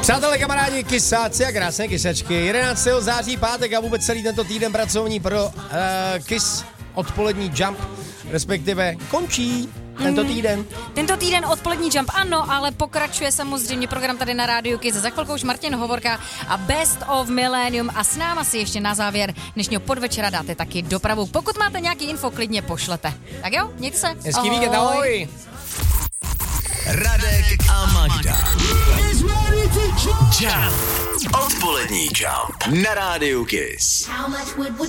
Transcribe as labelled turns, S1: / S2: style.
S1: Přátelé, kamarádi, kysáci a krásné kysačky. 11. září, pátek a vůbec celý tento týden pracovní pro Kiss odpolední Jump, respektive končí tento týden.
S2: Tento týden odpolední Jump, ano, ale pokračuje samozřejmě program tady na Rádiu Kiss. Za chvilkou už Martin Hovorka a Best of Millennium a s náma si ještě na závěr dnešního podvečera dáte taky dopravu. Pokud máte nějaký info, klidně pošlete. Tak jo, mějte se.
S1: Hezký víkend, ahoj.
S3: Radek a Magda. Jump. Odpolední Jump na Rádiu Kiss.